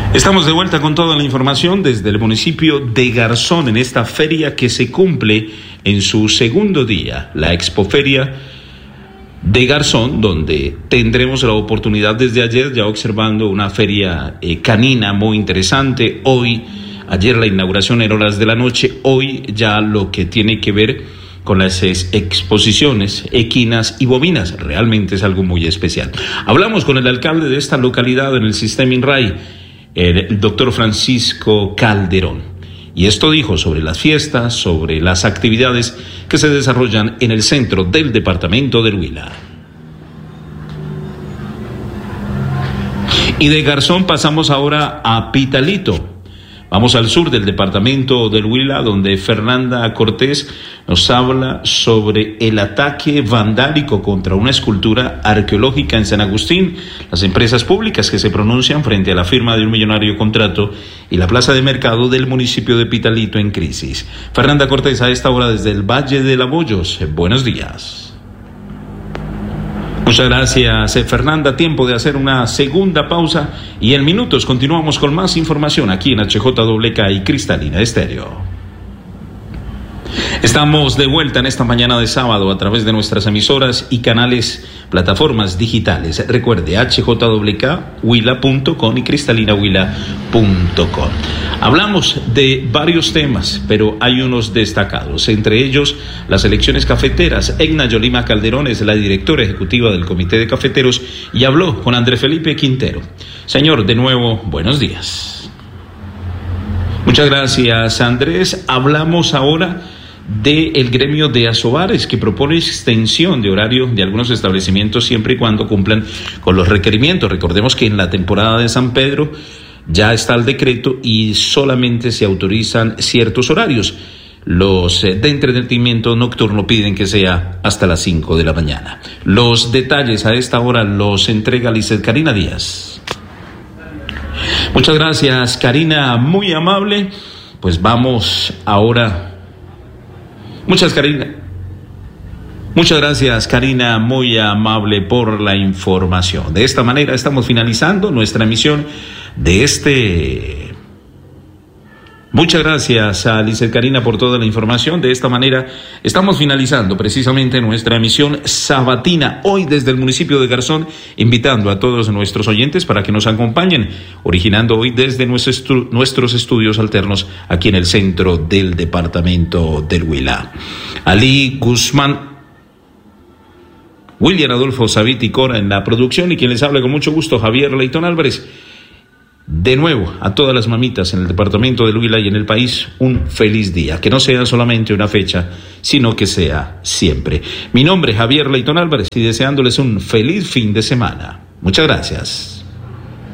Estamos de vuelta con toda la información desde el municipio de Garzón en esta feria que se cumple en su segundo día, la Expoferia de Garzón, donde tendremos la oportunidad desde ayer ya observando una feria canina muy interesante. Ayer la inauguración en horas de la noche, hoy ya lo que tiene que ver con las exposiciones equinas y bovinas, realmente es algo muy especial. Hablamos con el alcalde de esta localidad en el sistema INRAI, el doctor Francisco Calderón, y esto dijo sobre las fiestas, sobre las actividades que se desarrollan en el centro del departamento del Huila. Y de Garzón pasamos ahora a Pitalito. Vamos al sur del departamento del Huila, donde Fernanda Cortés nos habla sobre el ataque vandálico contra una escultura arqueológica en San Agustín, las empresas públicas que se pronuncian frente a la firma de un millonario contrato y la plaza de mercado del municipio de Pitalito en crisis. Fernanda Cortés a esta hora desde el Valle de Laboyos. Buenos días. Muchas gracias, Fernanda. Tiempo de hacer una segunda pausa y en minutos continuamos con más información aquí en HJWK y Cristalina Estéreo. Estamos de vuelta en esta mañana de sábado a través de nuestras emisoras y canales, plataformas digitales. Recuerde, hjwk.huila.com y cristalinahuila.com. Hablamos de varios temas, pero hay unos destacados, entre ellos las elecciones cafeteras. Egna Yolima Calderón es la directora ejecutiva del Comité de Cafeteros y habló con Andrés Felipe Quintero. Señor, de nuevo, buenos días. Muchas gracias, Andrés. Hablamos ahora del gremio de asobares que propone extensión de horario de algunos establecimientos siempre y cuando cumplan con los requerimientos. Recordemos que en la temporada de San Pedro ya está el decreto y solamente se autorizan ciertos horarios. Los de entretenimiento nocturno piden que sea hasta las 5 de la mañana. Los detalles a esta hora los entrega Lizeth Karina Díaz. Muchas gracias, Karina, muy amable. Pues vamos ahora. Muchas gracias, Karina, muy amable por la información. De esta manera estamos finalizando nuestra emisión de este. Muchas gracias a Lizeth Karina por toda la información. De esta manera estamos finalizando precisamente nuestra emisión sabatina hoy desde el municipio de Garzón, invitando a todos nuestros oyentes para que nos acompañen, originando hoy desde nuestros estudios alternos aquí en el centro del departamento del Huila. Ali Guzmán, William Adolfo Saviti Cora en la producción y quien les habla con mucho gusto, Javier Leitón Álvarez. De nuevo, a todas las mamitas en el departamento del Huila y en el país, un feliz día. Que no sea solamente una fecha, sino que sea siempre. Mi nombre es Javier Leitón Álvarez y deseándoles un feliz fin de semana. Muchas gracias.